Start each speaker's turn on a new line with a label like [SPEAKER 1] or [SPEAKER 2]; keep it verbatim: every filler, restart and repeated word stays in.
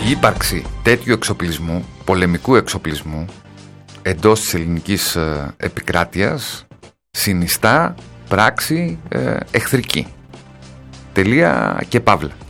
[SPEAKER 1] Η ύπαρξη τέτοιου εξοπλισμού, πολεμικού εξοπλισμού, εντός της ελληνικής ε, επικράτειας συνιστά πράξη ε, εχθρική. Τελεία και παύλα.